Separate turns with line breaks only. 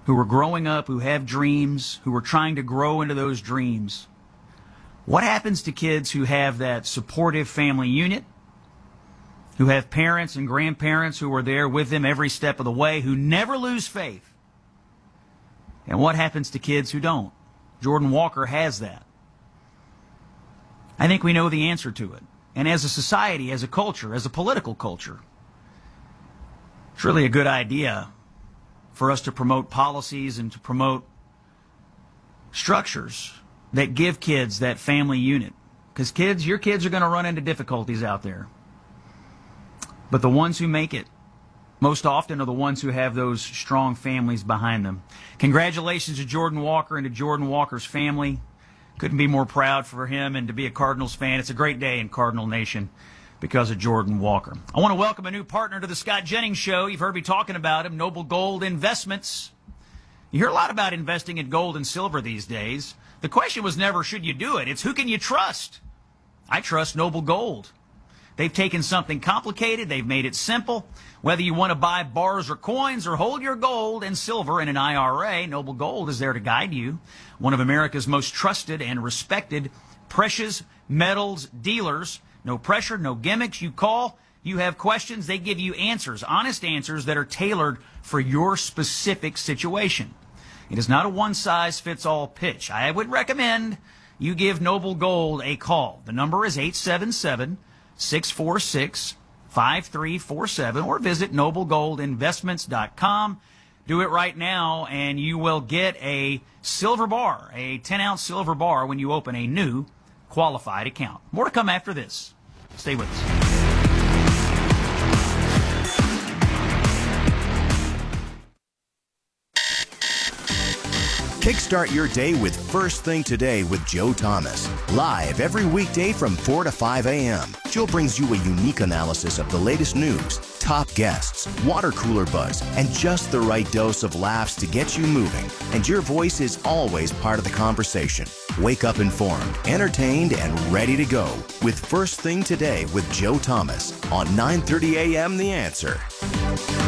who are growing up, who have dreams, who are trying to grow into those dreams. What happens to kids who have that supportive family unit, who have parents and grandparents who are there with them every step of the way, who never lose faith? And what happens to kids who don't? Jordan Walker has that. I think we know the answer to it. And as a society, as a culture, as a political culture, it's really a good idea for us to promote policies and to promote structures that give kids that family unit. Because your kids are going to run into difficulties out there. But the ones who make it most often are the ones who have those strong families behind them. Congratulations to Jordan Walker and to Jordan Walker's family. Couldn't be more proud for him and to be a Cardinals fan. It's a great day in Cardinal Nation because of Jordan Walker. I want to welcome a new partner to the Scott Jennings Show. You've heard me talking about him, Noble Gold Investments. You hear a lot about investing in gold and silver these days. The question was never, should you do it? It's who can you trust? I trust Noble Gold. They've taken something complicated, they've made it simple. Whether you want to buy bars or coins or hold your gold and silver in an IRA, Noble Gold is there to guide you. One of America's most trusted and respected precious metals dealers. No pressure, no gimmicks. You call, you have questions, they give you answers, honest answers that are tailored for your specific situation. It is not a one-size-fits-all pitch. I would recommend you give Noble Gold a call. The number is 877-646-5347 or visit noblegoldinvestments.com. Do it right now and you will get a silver bar, a 10-ounce silver bar when you open a new qualified account. More to come after this. Stay with us.
Kickstart your day with First Thing Today with Joe Thomas. Live every weekday from 4 to 5 a.m. Joe brings you a unique analysis of the latest news, top guests, water cooler buzz, and just the right dose of laughs to get you moving. And your voice is always part of the conversation. Wake up informed, entertained, and ready to go with First Thing Today with Joe Thomas on 9:30 a.m. The Answer.